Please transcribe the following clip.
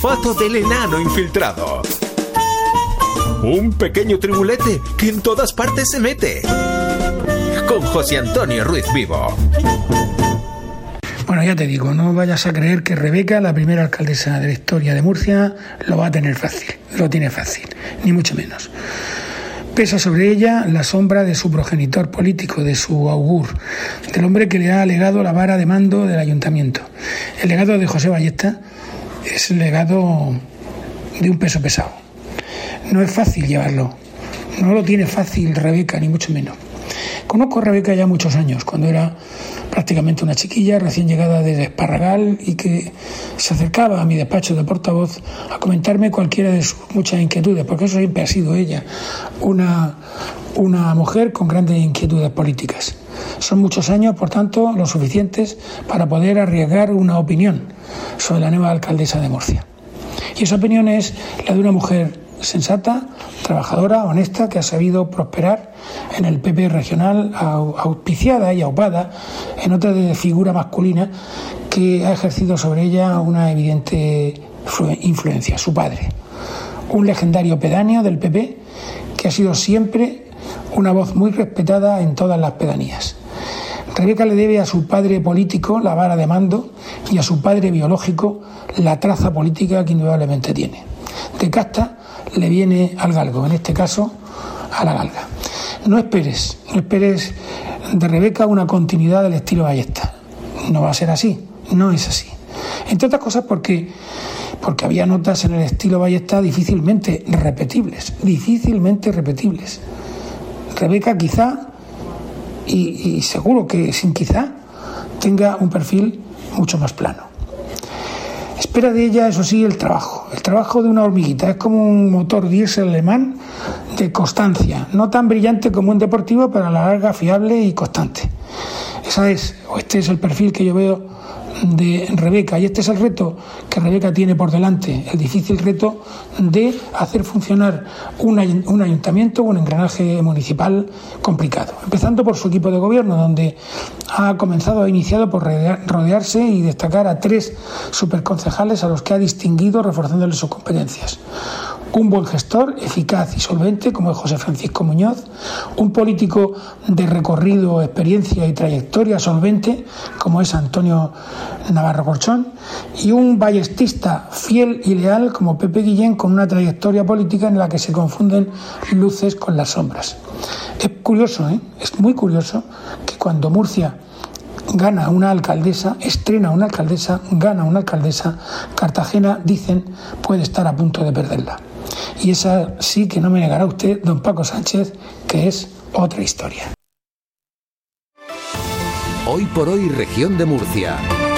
Foto del enano infiltrado. Un pequeño tribulete que en todas partes se mete. Con José Antonio Ruiz Vivo. Bueno, ya te digo, no vayas a creer que Rebeca, la primera alcaldesa de la historia de Murcia, lo va a tener fácil. Lo tiene fácil, ni mucho menos. Pesa sobre ella la sombra de su progenitor político, de su augur, del hombre que le ha legado la vara de mando del ayuntamiento. El legado de José Ballesta es el legado de un peso pesado. No es fácil llevarlo, no lo tiene fácil Rebeca, ni mucho menos. Conozco a Rebeca ya muchos años, cuando era prácticamente una chiquilla recién llegada desde Esparragal y que se acercaba a mi despacho de portavoz a comentarme cualquiera de sus muchas inquietudes, porque eso siempre ha sido ella, una mujer con grandes inquietudes políticas. Son muchos años, por tanto, lo suficientes para poder arriesgar una opinión sobre la nueva alcaldesa de Murcia. Y esa opinión es la de una mujer sensata, trabajadora, honesta, que ha sabido prosperar en el PP regional, auspiciada y aupada en otra de figura masculina que ha ejercido sobre ella una evidente influencia, su padre. Un legendario pedáneo del PP que ha sido siempre una voz muy respetada en todas las pedanías. Rebeca le debe a su padre político la vara de mando y a su padre biológico la traza política que indudablemente tiene. De casta le viene al galgo, en este caso a la galga. No esperes de Rebeca una continuidad del estilo Ballesta. No va a ser así, no es así. Entre otras cosas porque había notas en el estilo Ballesta difícilmente repetibles. Rebeca quizá, y seguro que sin quizá, tenga un perfil mucho más plano. Espera de ella, eso sí, el trabajo de una hormiguita. Es como un motor diésel alemán de constancia, no tan brillante como un deportivo, pero a la larga fiable y constante. Este es el perfil que yo veo de Rebeca, y este es el reto que Rebeca tiene por delante, el difícil reto de hacer funcionar un ayuntamiento, un engranaje municipal complicado, empezando por su equipo de gobierno, donde ha iniciado por rodearse y destacar a 3 superconcejales a los que ha distinguido reforzándoles sus competencias. Un buen gestor, eficaz y solvente, como es José Francisco Muñoz, un político de recorrido, experiencia y trayectoria solvente, como es Antonio Navarro Corchón, y un ballestista fiel y leal, como Pepe Guillén, con una trayectoria política en la que se confunden luces con las sombras. Es curioso, es muy curioso que cuando Murcia gana una alcaldesa, estrena una alcaldesa, gana una alcaldesa, Cartagena, dicen, puede estar a punto de perderla. Y esa sí que no me negará usted, don Paco Sánchez, que es otra historia. Hoy por hoy, región de Murcia.